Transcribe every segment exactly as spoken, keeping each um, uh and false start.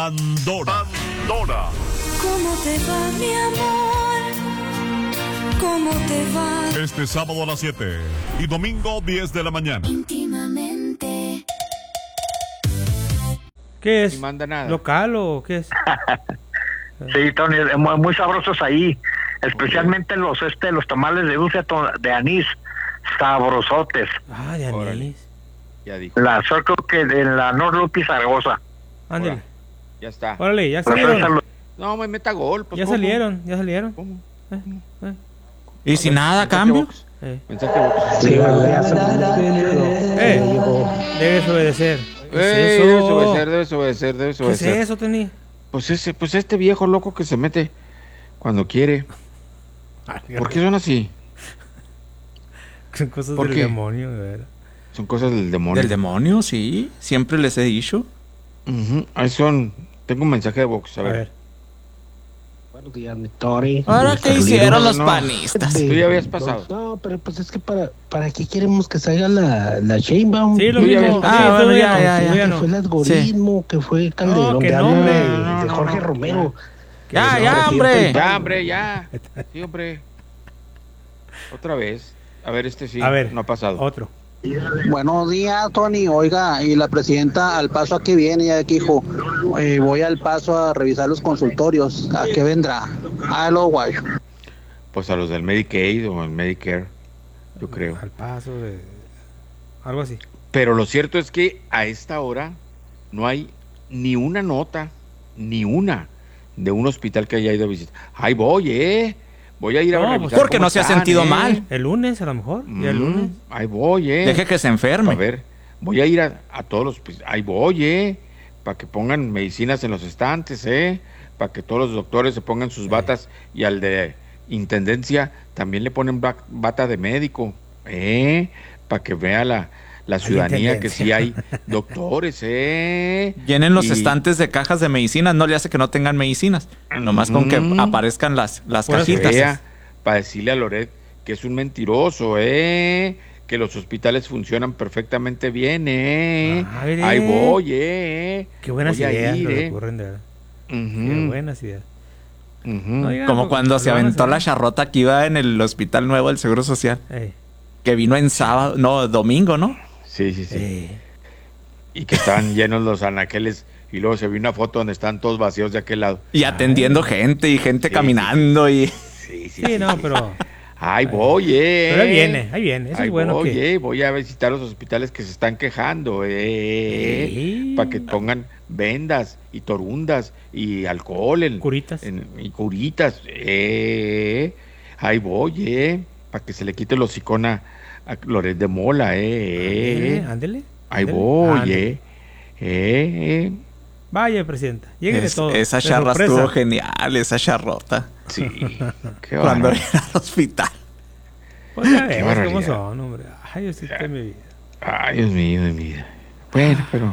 Pandora. Pandora. ¿Cómo te va, mi amor? ¿Cómo te va? Este sábado a las siete y domingo diez de la mañana. Íntimamente. ¿Qué es? Ni manda nada. ¿Local o qué es? Sí, Tony, muy, muy sabrosos ahí, especialmente los este los tamales de dulce to- de anís, sabrosotes. Ah, de anís. Órale. Ya dijo. La Circle que de la North Loop y Zaragoza. Ándale. Órale. Ya está. Órale, ya Pues salieron. esa lo- No, me meta gol. Pues, Ya ¿cómo? salieron, ya salieron. ¿Cómo? Eh, eh, ¿Y sin nada a Mensaje cambio? box. eh. Mensaje box. Sí, ya Eh, debes obedecer. ¿Qué es Ey, eso? debes obedecer, debes obedecer, debes ¿Qué es obedecer. eso, Tony? Pues ese, pues este viejo loco que se mete cuando quiere. ¿Por qué son así? Son cosas ¿Por del qué? demonio, de verdad. Son cosas del demonio. Del demonio, sí. Siempre les he dicho. Ujú, ahí son. Tengo un mensaje de box, a A ver. ver. Buenos días, mi Tori. Ahora, Buenos ¿qué días. hicieron los no. panistas? Tú ya habías pasado. No, pero pues es que para, ¿para qué queremos que salga la, la Sheinbaum? Sí, lo Tú ya mismo. ves- Sí, Ah, bueno, todavía ya, no, ya, ya. todavía Que no. fue el algoritmo, que fue Calderón, No, que que no, habla hombre. de, No, de no, Jorge no, Romero. Ya, Que ya, no, hombre. Ya, hombre, ya. Sí, hombre. Otra vez. A ver, este sí. A ver, No ha pasado. otro. Buenos días, Tony. Oiga, y la presidenta al paso a qué viene, ya que dijo, eh, voy al paso a revisar los consultorios. ¿A qué vendrá? A lo guayo. Pues a los del Medicaid o el Medicare, yo creo. Al paso de... Algo así. Pero lo cierto es que a esta hora no hay ni una nota, ni una, de un hospital que haya ido a visitar. Ahí voy, ¿eh? Voy a ir a No, revisar pues, porque cómo no se ha están, sentido ¿eh? mal. El lunes, a lo mejor. Y el Mm, lunes. Ahí voy, ¿eh? Deje que se A enferme. ver, voy a ir a, a todos los... pues, ahí voy, ¿eh? Para que pongan medicinas en los estantes, ¿eh? Para que todos los doctores se pongan sus batas y al de intendencia también le ponen ba- bata de médico, ¿eh? Para que vea la, la ciudadanía que sí hay doctores, ¿eh? Llenen los Y- estantes de cajas de medicinas. No le hace que no tengan medicinas. Nomás con que Mm. aparezcan las, las Pues, cajitas. Vea, para decirle a Loret que es un mentiroso, ¿eh? Que los hospitales funcionan perfectamente bien, ¿eh? Ay, Ahí voy, ¿eh? Qué buenas Voy a ideas ir, nos ¿eh? ocurren, de verdad. Qué Ujú, buenas ideas. ujú. Oiga, Como pues, cuando pues, se lo van a aventó hacer. la charrota que iba en el hospital nuevo del Seguro Social. Ey, Que vino en sábado, no, domingo, ¿no? Sí, sí, sí. ey. Y que estaban llenos los anaqueles y luego se vio una foto donde están todos vacíos de aquel lado. Y atendiendo gente y gente Sí, caminando y... Sí, sí, Sí, no, pero... Ahí voy, ¿eh? Pero ahí viene, ahí viene. Eso Ahí es bueno voy, que... eh, voy a visitar los hospitales que se están quejando, eh, Sí. para que pongan vendas y torundas y alcohol en, Curitas. en- y curitas, eh, ahí voy, eh, para que se le quite el hocicón a, a Loret de Mola, eh, Ándele, ándele. ahí ándele, voy, ándele. eh, eh, Vaya, presidenta. Llegue de Es- todo. esa de charra sorpresa. estuvo genial, esa charrota. sí, qué Cuando bárbaro. vino al hospital. Pues ya Qué ves cómo barbaridad. son, hombre. Ay, Dios de mi vida. Ay, Dios mío, de mi vida. Bueno, pero...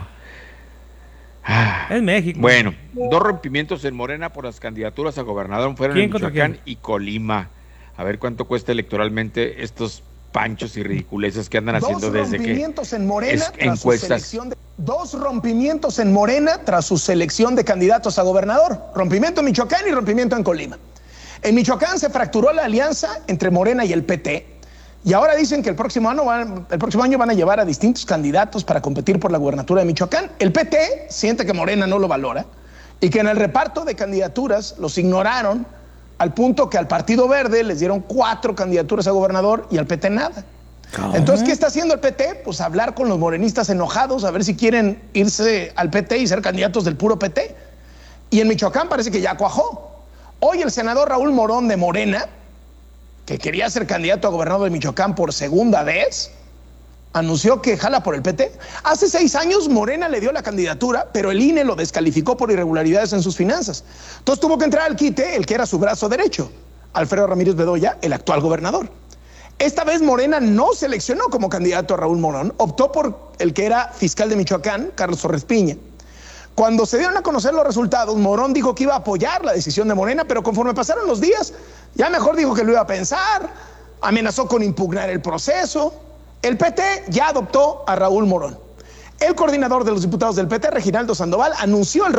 ah. Es México. Bueno, dos rompimientos en Morena por las candidaturas a gobernador fueron ¿Quién en contra Michoacán quién? y Colima. A ver cuánto cuesta electoralmente estos panchos y ridiculeces que andan haciendo Dos desde que rompimientos en Morena es- tras su encuestas. selección de- dos rompimientos en Morena tras su selección de candidatos a gobernador. Rompimiento en Michoacán y rompimiento en Colima. En Michoacán se fracturó la alianza entre Morena y el P T. Y ahora dicen que el próximo año van, el próximo año van a llevar a distintos candidatos para competir por la gubernatura de Michoacán. El P T siente que Morena no lo valora y que en el reparto de candidaturas los ignoraron al punto que al Partido Verde les dieron cuatro candidaturas a gobernador y al P T nada. Entonces, ¿qué está haciendo el P T? Pues hablar con los morenistas enojados, a ver si quieren irse al P T y ser candidatos del puro P T. Y en Michoacán parece que ya cuajó. Hoy el senador Raúl Morón de Morena, que quería ser candidato a gobernador de Michoacán por segunda vez, anunció que jala por el P T. Hace seis años Morena le dio la candidatura, pero el I N E lo descalificó por irregularidades en sus finanzas. Entonces tuvo que entrar al quite el que era su brazo derecho, Alfredo Ramírez Bedoya, el actual gobernador. Esta vez Morena no seleccionó como candidato a Raúl Morón, optó por el que era fiscal de Michoacán, Carlos Torres Piña. Cuando se dieron a conocer los resultados, Morón dijo que iba a apoyar la decisión de Morena, pero conforme pasaron los días, ya mejor dijo que lo iba a pensar, amenazó con impugnar el proceso. El P T ya adoptó a Raúl Morón. El coordinador de los diputados del P T, Reginaldo Sandoval, anunció el